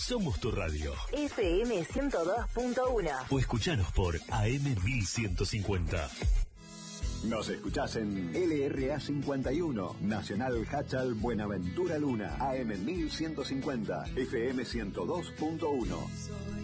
Somos tu radio. FM 102.1. O escuchanos por AM 1150. Nos escuchás en LRA 51, Nacional Hachal Buenaventura Luna, AM 1150, FM 102.1.